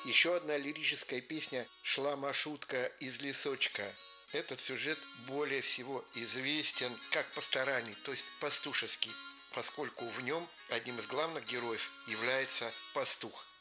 Еще одна лирическая песня «Шла Машутка из лесочка». Этот сюжет более всего известен как пасторальный, то есть пастушеский, поскольку в нем одним из главных героев является пастух.